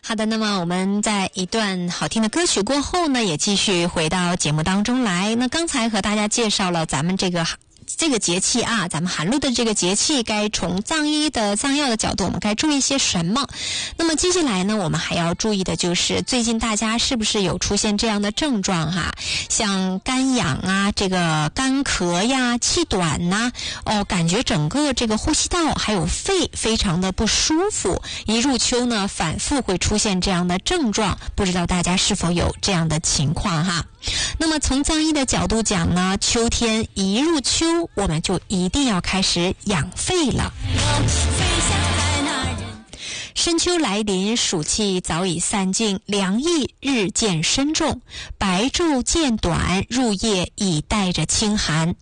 好的，那么我们在一段好听的歌曲过后呢，也继续回到节目当中来。那刚才和大家介绍了咱们这个节气啊，咱们寒露的这个节气，该从藏医的藏药的角度，我们该注意些什么？那么接下来呢，我们还要注意的就是最近大家是不是有出现这样的症状哈？像干痒啊，这个干咳呀，气短呐，感觉整个这个呼吸道还有肺非常的不舒服。一入秋呢，反复会出现这样的症状，不知道大家是否有这样的情况哈？那么从藏医的角度讲呢，秋天一入秋，我们就一定要开始养肺了。深秋来临，暑气早已散尽，凉意日渐深重，白昼渐短，入夜已带着清寒。